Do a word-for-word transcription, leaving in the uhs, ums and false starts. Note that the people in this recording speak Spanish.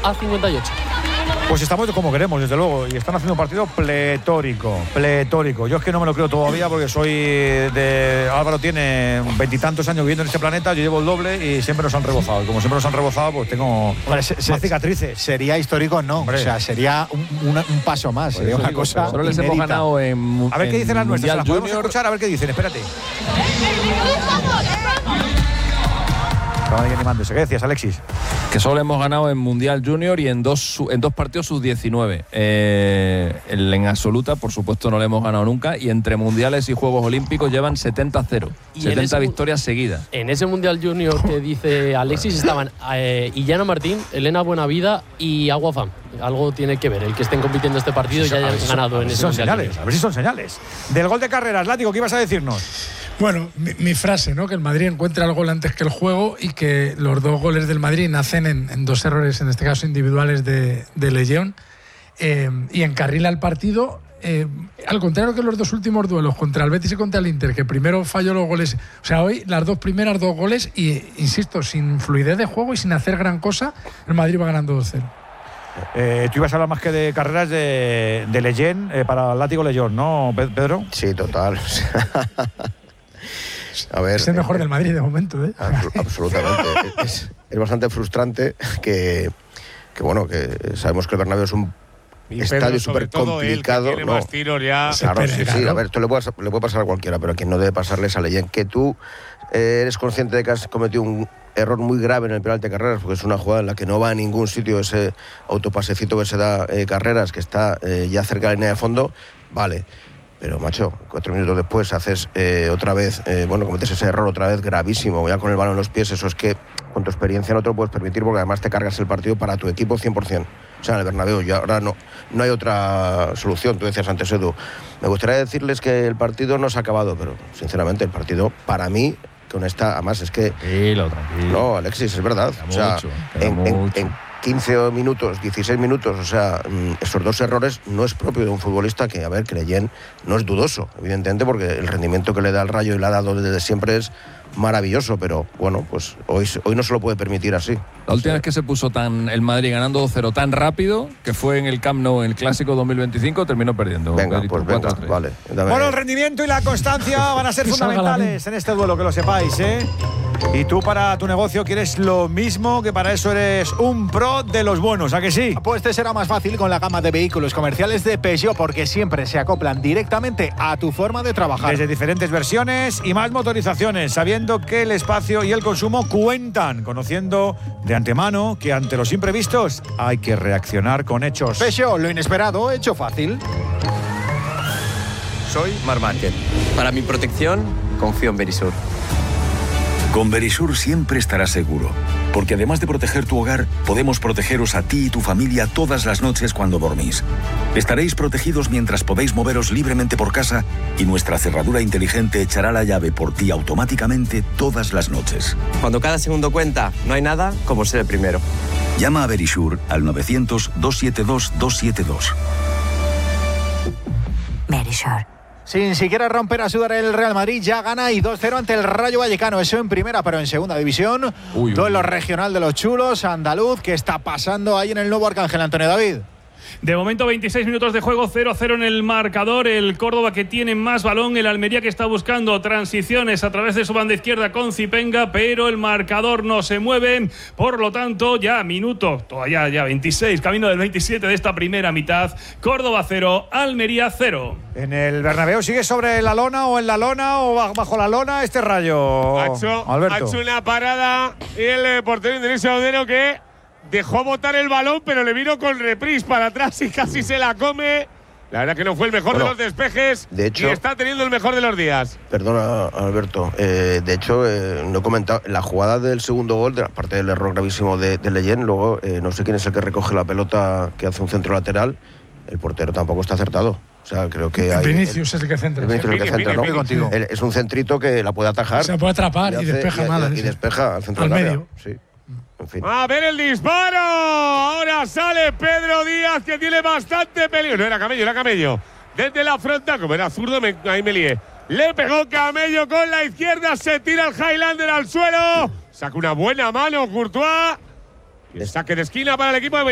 a cincuenta y ocho. Pues estamos como queremos, desde luego, y están haciendo un partido pletórico, pletórico. Yo es que no me lo creo todavía porque soy de... Álvaro tiene veintitantos años viviendo en este planeta, yo llevo el doble y siempre nos han rebozado. Y como siempre nos han rebozado, pues tengo Hombre, se, más cicatrices. Sería histórico, no. Hombre. O sea, sería un, un, un paso más, sería una digo, cosa solo les inédita. hemos ganado en A ver qué dicen las nuestras, ¿se las podemos Junior. escuchar? A ver qué dicen, espérate. Estaba ahí animándose. ¿Qué decías, Alexis? Que solo hemos ganado en Mundial Junior y en dos, en dos partidos sub diecinueve. Eh, en absoluta, por supuesto, no le hemos ganado nunca. Y entre Mundiales y Juegos Olímpicos llevan setenta a cero. setenta victorias seguidas. En ese Mundial Junior que dice Alexis estaban eh, Illana Martín, Elena Buenavida y Aguafam. Algo tiene que ver el que estén compitiendo este partido y ya hayan ganado en ese son Mundial señales, Junior. a ver si son señales. Del gol de Carreras, Látigo, ¿qué ibas a decirnos? Bueno, mi, mi frase, ¿no? Que el Madrid encuentra el gol antes que el juego y que los dos goles del Madrid nacen en, en dos errores, en este caso individuales de, de Legión, eh, y encarrila el partido. Eh, al contrario que los dos últimos duelos contra el Betis y contra el Inter, que primero falló los goles. O sea, hoy las dos primeras dos goles y, insisto, sin fluidez de juego y sin hacer gran cosa, el Madrid va ganando dos cero. Eh, tú ibas a hablar más que de Carreras de, de Legión eh, para Látigo Legión, ¿no, Pedro? Sí, total. A ver, es el mejor eh, del Madrid de momento, ¿eh? Absolutamente. es, es bastante frustrante que, que, bueno, que sabemos que el Bernabéu es un y estadio súper complicado. Tiene no, más tiros ya. Claro, sí, sí. A ver, esto le puede, le puede pasar a cualquiera, pero a quien no debe pasarle es a Leyen. Que tú eh, eres consciente de que has cometido un error muy grave en el penalti de Carreras, porque es una jugada en la que no va a ningún sitio ese autopasecito que se da eh, Carreras, que está eh, ya cerca de la línea de fondo. Vale. Pero, macho, cuatro minutos después haces eh, otra vez, eh, bueno, cometes ese error otra vez gravísimo, ya con el balón en los pies. Eso es que con tu experiencia no te lo puedes permitir, porque además te cargas el partido para tu equipo cien por ciento. O sea, en el Bernabéu, y ahora no, no hay otra solución. Tú decías antes, Edu, me gustaría decirles que el partido no se ha acabado, pero sinceramente el partido, para mí, con esta, además es que... Tranquilo, tranquilo. No, Alexis, es verdad. Queda o sea, mucho, en, en, mucho. en quince minutos, dieciséis minutos, o sea, esos dos errores no es propio de un futbolista que, a ver, que Leyen no es dudoso, evidentemente, porque el rendimiento que le da al Rayo y le ha dado desde siempre es maravilloso, pero bueno, pues hoy, hoy no se lo puede permitir así. La última vez que se puso tan el Madrid ganando dos cero tan rápido, que fue en el Camp Nou en el Clásico dos mil veinticinco, terminó perdiendo. Venga, Pedrito, pues venga, cuatro a tres. vale. Dame. Bueno, el rendimiento y la constancia van a ser fundamentales en este duelo, que lo sepáis, ¿eh? Y tú para tu negocio quieres lo mismo, que para eso eres un pro de los buenos, ¿a que sí? Pues te será más fácil con la gama de vehículos comerciales de Peugeot, porque siempre se acoplan directamente a tu forma de trabajar. Desde diferentes versiones y más motorizaciones, sabiendo que el espacio y el consumo cuentan, conociendo de antemano que ante los imprevistos hay que reaccionar con hechos. Peugeot, lo inesperado, hecho fácil. Soy Marc Márquez. Para mi protección, confío en Verisur. Con Verisur siempre estarás seguro, porque además de proteger tu hogar, podemos protegeros a ti y tu familia todas las noches cuando dormís. Estaréis protegidos mientras podéis moveros libremente por casa y nuestra cerradura inteligente echará la llave por ti automáticamente todas las noches. Cuando cada segundo cuenta, no hay nada como ser el primero. Llama a Verisur al novecientos, doscientos setenta y dos, doscientos setenta y dos. Verisur. Sin siquiera romper a sudar, el Real Madrid ya gana y dos cero ante el Rayo Vallecano. Eso en primera, pero en segunda división. Uy, duelo uy. regional de los chulos, andaluz. ¿Qué está pasando ahí en el nuevo Arcángel, Antonio David? De momento veintiséis minutos de juego, cero a cero en el marcador. El Córdoba que tiene más balón, el Almería que está buscando transiciones a través de su banda izquierda con Zipenga, pero el marcador no se mueve. Por lo tanto, ya minuto, todavía ya veintiséis, camino del veintisiete de esta primera mitad. Córdoba cero, Almería cero. En el Bernabéu sigue sobre la lona o en la lona o bajo la lona este Rayo. Ha hecho, Alberto. ha hecho una parada y el eh, portero Indonesio Odero que dejó botar el balón, pero le vino con reprise para atrás y casi se la come. La verdad que no fue el mejor Bueno, de los despejes, de hecho, y está teniendo el mejor de los días. Perdona, Alberto. Eh, de hecho, eh, no he comentado. La jugada del segundo gol, de, aparte del error gravísimo de, de Leyen, luego eh, no sé quién es el que recoge la pelota que hace un centro lateral. El portero tampoco está acertado. O sea, creo que hay. Vinicius es el que centra. El Vinicius es el que centra, ¿no? contigo. El- es un centrito que la puede atajar. Se puede atrapar y hace- despeja y- mal. Y, y despeja al centro Al del área. medio. Sí. En fin. A ver el disparo. Ahora sale Pedro Díaz, que tiene bastante peligro. No era Camello, era Camello. Desde la frontal, como era zurdo, me, ahí me lié. Le pegó Camello con la izquierda, se tira el Highlander al suelo. Saca una buena mano Courtois. Y el saque de esquina para el equipo de